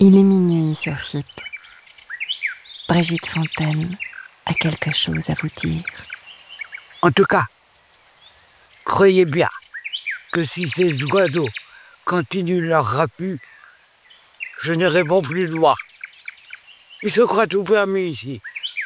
Il est minuit sur FIP. Brigitte Fontaine a quelque chose à vous dire. En tout cas, croyez bien que si ces oiseaux continuent leur rapu, je n'irai bon plus loin. Ils se croient tout permis ici.